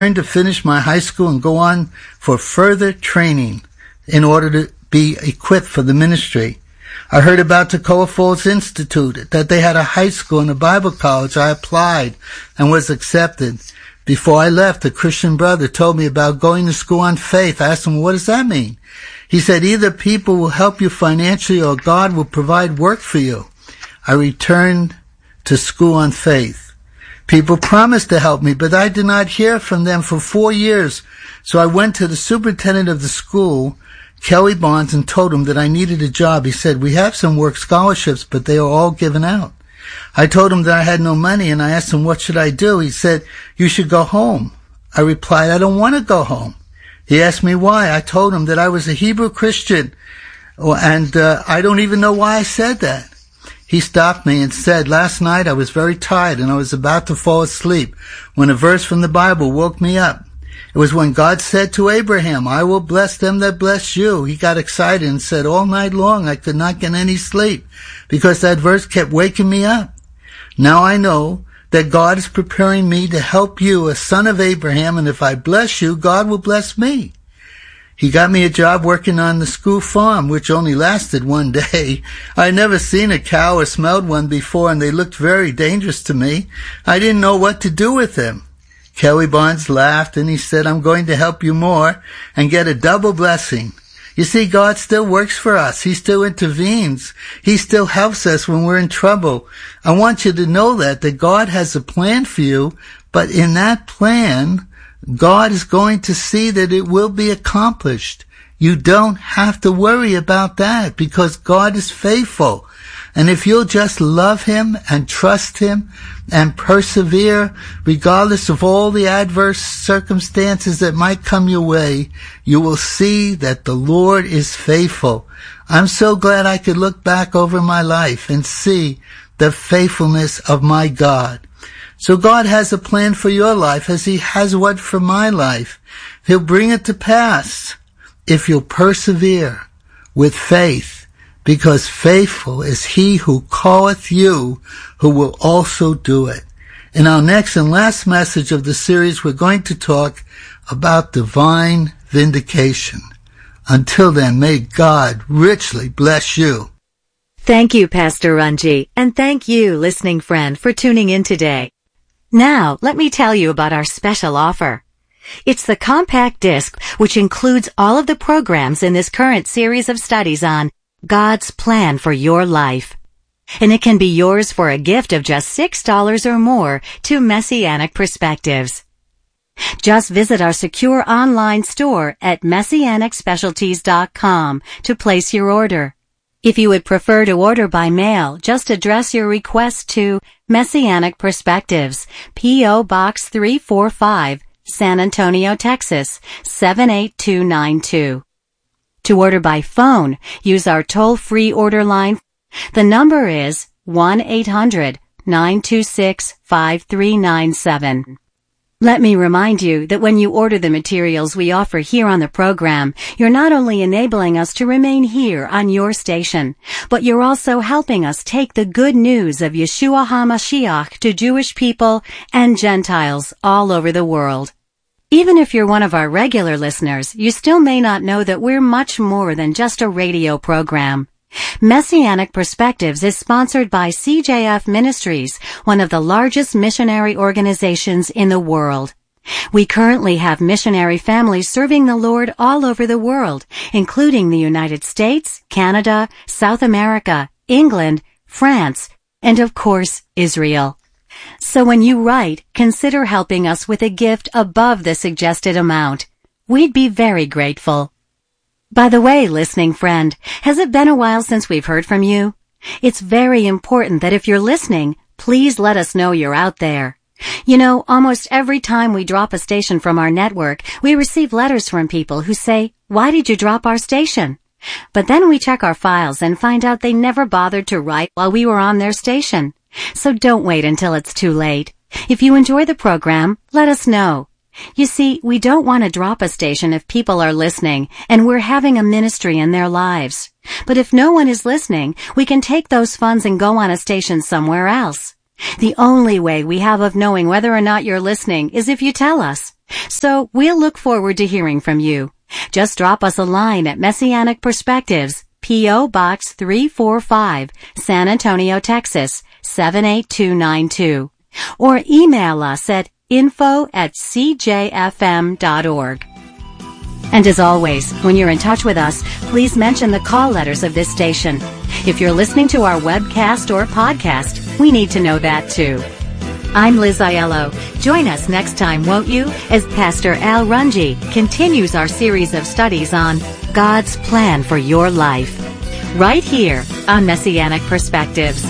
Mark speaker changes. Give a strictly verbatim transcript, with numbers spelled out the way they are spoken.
Speaker 1: to finish my high school and go on for further training in order to be equipped for the ministry. I heard about Toccoa Falls Institute, that they had a high school and a Bible college. I applied and was accepted. Before I left, a Christian brother told me about going to school on faith. I asked him, what does that mean? He said, either people will help you financially or God will provide work for you. I returned to school on faith. People promised to help me, but I did not hear from them for four years. So I went to the superintendent of the school, Kelly Barnes, and told him that I needed a job. He said, we have some work scholarships, but they are all given out. I told him that I had no money, and I asked him, what should I do? He said, you should go home. I replied, I don't want to go home. He asked me why. I told him that I was a Hebrew Christian, and uh, I don't even know why I said that. He stopped me and said, last night I was very tired and I was about to fall asleep when a verse from the Bible woke me up. It was when God said to Abraham, I will bless them that bless you. He got excited and said, all night long I could not get any sleep because that verse kept waking me up. Now I know that God is preparing me to help you, a son of Abraham, and if I bless you, God will bless me. He got me a job working on the school farm, which only lasted one day. I had never seen a cow or smelled one before, and they looked very dangerous to me. I didn't know what to do with them. Kelly Barnes laughed, and he said, I'm going to help you more and get a double blessing. You see, God still works for us. He still intervenes. He still helps us when we're in trouble. I want you to know that, that God has a plan for you, but in that plan, God is going to see that it will be accomplished. You don't have to worry about that because God is faithful. And if you'll just love Him and trust Him and persevere, regardless of all the adverse circumstances that might come your way, you will see that the Lord is faithful. I'm so glad I could look back over my life and see the faithfulness of my God. So God has a plan for your life as He has one for my life. He'll bring it to pass if you'll persevere with faith, because faithful is He who calleth you, who will also do it. In our next and last message of the series, we're going to talk about divine vindication. Until then, may God richly bless you.
Speaker 2: Thank you, Pastor Runji, and thank you, listening friend, for tuning in today. Now, let me tell you about our special offer. It's the compact disc, which includes all of the programs in this current series of studies on God's plan for your life. And it can be yours for a gift of just six dollars or more to Messianic Perspectives. Just visit our secure online store at messianic specialties dot com to place your order. If you would prefer to order by mail, just address your request to Messianic Perspectives, P O Box three forty-five, San Antonio, Texas, seven eight two nine two. To order by phone, use our toll-free order line. The number is one eight hundred nine two six five three nine seven. Let me remind you that when you order the materials we offer here on the program, you're not only enabling us to remain here on your station, but you're also helping us take the good news of Yeshua HaMashiach to Jewish people and Gentiles all over the world. Even if you're one of our regular listeners, you still may not know that we're much more than just a radio program. Messianic Perspectives is sponsored by C J F Ministries, one of the largest missionary organizations in the world. We currently have missionary families serving the Lord all over the world, including the United States, Canada, South America, England, France, and of course, Israel. So when you write, consider helping us with a gift above the suggested amount. We'd be very grateful. By the way, listening friend, has it been a while since we've heard from you? It's very important that if you're listening, please let us know you're out there. You know, almost every time we drop a station from our network, we receive letters from people who say, "Why did you drop our station?" But then we check our files and find out they never bothered to write while we were on their station. So don't wait until it's too late. If you enjoy the program, let us know. You see, we don't want to drop a station if people are listening and we're having a ministry in their lives. But if no one is listening, we can take those funds and go on a station somewhere else. The only way we have of knowing whether or not you're listening is if you tell us. So we'll look forward to hearing from you. Just drop us a line at Messianic Perspectives, P O. Box three forty-five, San Antonio, Texas, seven eight two nine two. Or email us at info at c j f m dot org. And as always, when you're in touch with us, please mention the call letters of this station. If you're listening to our webcast or podcast, we need to know that too. I'm Liz Aiello. Join us next time, won't you, as Pastor Al Runge continues our series of studies on God's plan for your life, right here on Messianic Perspectives.